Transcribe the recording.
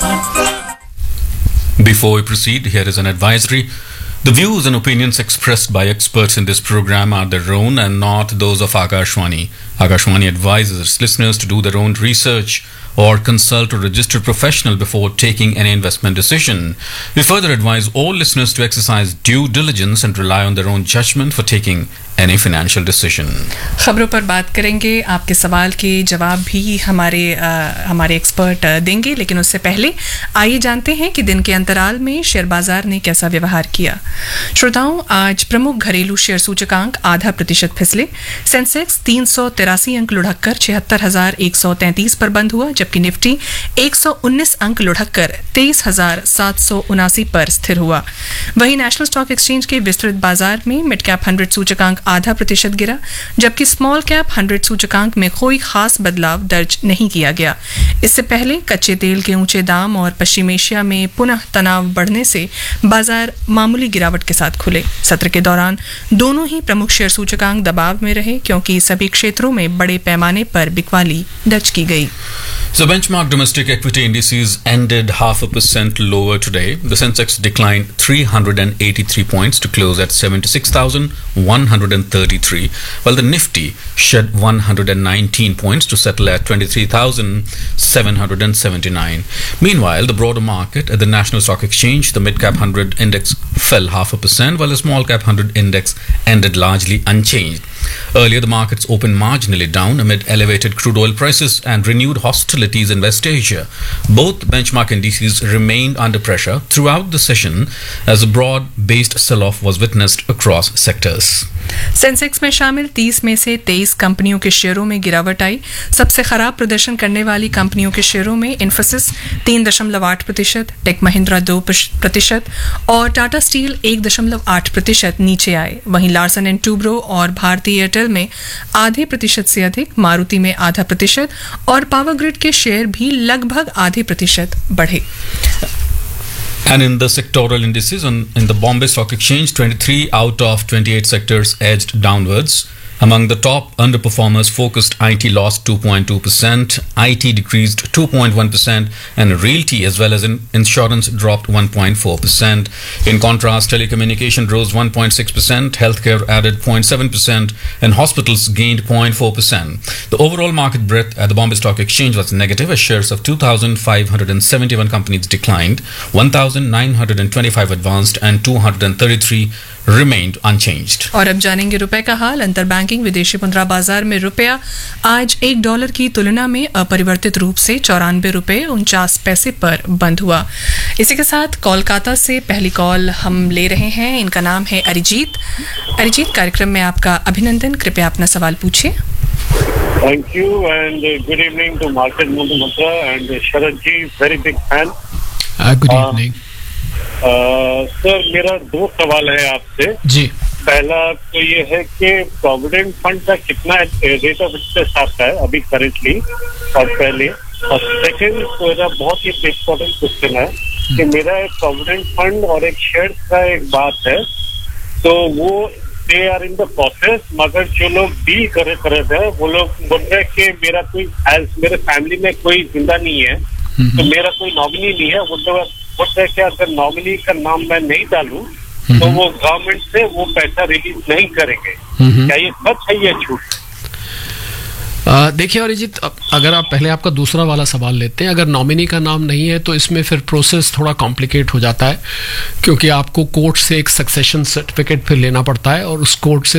Before we proceed, here is an advisory. The views and opinions expressed by experts in this program are their own and not those of Akashwani. Akashwani advises its listeners to do their own research or consult a registered professional before taking any investment decision. We further advise all listeners to exercise due diligence and rely on their own judgment for taking any financial decision. खबरों पर बात करेंगे, आपके सवाल के जवाब भी हमारे एक्सपर्ट देंगे, लेकिन उससे पहले आइए जानते हैं कि दिन के अंतराल में शेयर बाजार ने कैसा व्यवहार किया। श्रोताओं, आज प्रमुख घरेलू शेयर सूचकांक 0.5% फिसले। सेंसेक्स 383 अंक लुढ़ककर 76,133 पर बंद हुआ, जबकि निफ्टी 119 अंक लुढ़ककर 23,779 पर स्थिर हुआ। वहीं नेशनल स्टॉक एक्सचेंज के विस्तृत बाजार में मिड कैप 100 सूचकांक 0.5% गिरा, जबकि स्मॉल कैप 100 सूचकांक में कोई खास बदलाव दर्ज नहीं किया गया। इससे पहले कच्चे तेल के ऊंचे दाम और पश्चिम एशिया में पुनः तनाव बढ़ने से बाजार मामूली गिरावट के साथ खुले। सत्र के दौरान दोनों ही प्रमुख शेयर सूचकांक दबाव में रहे, क्योंकि सभी क्षेत्रों में बड़े पैमाने पर बिकवाली दर्ज की गई। So benchmark domestic equity indices ended 0.5% lower today. The Sensex declined 383 points to close at 76,133, while the Nifty shed 119 points to settle at 23,779. Meanwhile, the broader market at the National Stock Exchange, the mid-cap 100 index fell 0.5%, while the small-cap 100 index ended largely unchanged. Earlier, the markets opened marginally down amid elevated crude oil prices and renewed hostilities in West Asia. Both benchmark indices remained under pressure throughout the session as a broad-based sell-off was witnessed across sectors. Sensex में शामिल 30 में से 23 कंपनियों के शेयरों में गिरावट आई। सबसे खराब प्रदर्शन करने वाली कंपनियों के शेयरों में इन्फोसिस 3.8%, टेक महिंद्रा 2% और टाटा स्टील 1.8% नीचे आए। वहीं लार्सन एंड टूब्रो और भारती एयरटेल में 0.5% से अधिक, मारुति में 0.5% और पावर ग्रिड के शेयर भी लगभग 0.5% बढ़े। And in the sectoral indices, in the Bombay Stock Exchange, 23 out of 28 sectors edged downwards. Among the top underperformers, focused IT lost 2.2%, IT decreased 2.1%, and realty as well as insurance dropped 1.4%. In contrast, telecommunication rose 1.6%, healthcare added 0.7%, and hospitals gained 0.4%. The overall market breadth at the Bombay Stock Exchange was negative as shares of 2,571 companies declined, 1,925 advanced, and 233 remained unchanged. और अब जानेंगे रुपए का हाल। अंतर banking विदेशी मुद्रा बाजार में रुपया आज $1 की तुलना में अपरिवर्तित रूप से 94 रुपये 49 पैसे पर बंद हुआ। इसी के साथ कोलकाता से पहली कॉल हम ले रहे हैं। इनका नाम है अरिजीत। अरिजीत, कार्यक्रम में आपका अभिनंदन। कृपया अपना सवाल पूछिए। Thank you and good evening to Market Mundra and Sharad ji, very big fan. Good evening. Sir, मेरा 2 सवाल है आपसे जी। पहला तो ये है कि प्रोविडेंट फंड का कितना रेट ऑफ इंटरेस्ट आता है अभी करेंटली और पहले, और सेकंड मेरा बहुत ही इम्पोर्टेंट क्वेश्चन है कि मेरा एक प्रोविडेंट फंड और एक शेयर का एक बात है, तो वो they are in the process, मगर जो लोग डील कर रहे थे वो लोग बोल रहे कि मेरा कोई मेरे फैमिली में कोई जिंदा नहीं है, तो मेरा कोई नॉमिनी नहीं है। बोलते हैं कि अगर नॉमिनी का नाम मैं नहीं डालूं तो वो गवर्नमेंट से वो पैसा रिलीज नहीं करेंगे। क्या ये सच है या झूठ? देखिए अरिजीत, अगर आप पहले आपका दूसरा वाला सवाल लेते हैं, अगर नॉमिनी का नाम नहीं है तो इसमें फिर प्रोसेस थोड़ा कॉम्प्लिकेट हो जाता है, क्योंकि आपको कोर्ट से एक सक्सेशन सर्टिफिकेट फिर लेना पड़ता है और उस कोर्ट से